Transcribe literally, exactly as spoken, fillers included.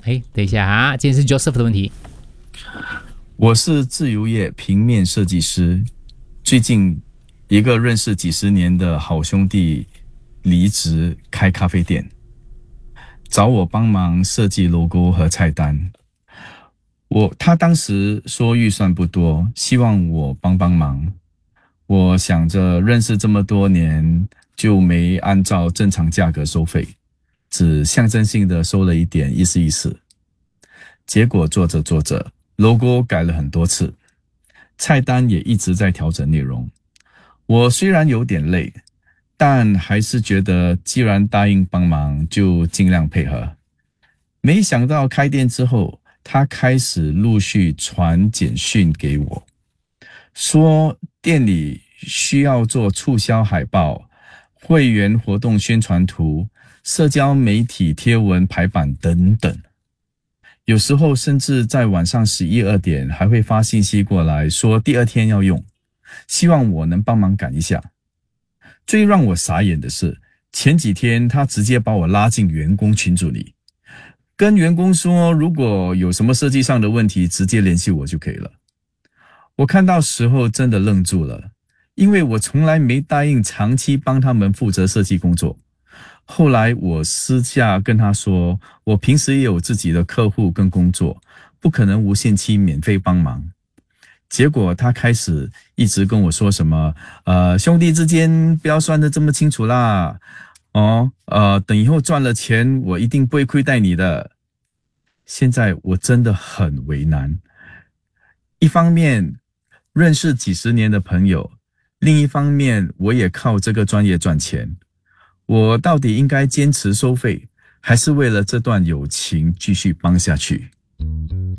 哎，等一下啊，今天是 Joseph 的问题。 我是自由业平面设计师，最近一个认识几十年的好兄弟离职开咖啡店，找我帮忙设计 logo 和菜单。我他当时说预算不多，希望我帮帮忙。我想着认识这么多年，就没按照正常价格收费，只象征性的收了一点，意思意思。结果做着做着 ，logo 改了很多次，菜单也一直在调整内容。我虽然有点累，但还是觉得既然答应帮忙，就尽量配合。没想到开店之后，他开始陆续传简讯给我，说店里需要做促销海报、会员活动宣传图、社交媒体贴文排版等等。有时候甚至在晚上十一二点还会发信息过来说第二天要用，希望我能帮忙赶一下。最让我傻眼的是，前几天他直接把我拉进员工群组里，跟员工说如果有什么设计上的问题直接联系我就可以了。我看到时候真的愣住了，因为我从来没答应长期帮他们负责设计工作。后来我私下跟他说，我平时也有自己的客户跟工作，不可能无限期免费帮忙。结果他开始一直跟我说什么，呃，兄弟之间不要算得这么清楚啦，哦，呃，等以后赚了钱，我一定不会亏待你的。现在我真的很为难，一方面认识几十年的朋友，另一方面我也靠这个专业赚钱。我到底应该坚持收费，还是为了这段友情继续帮下去？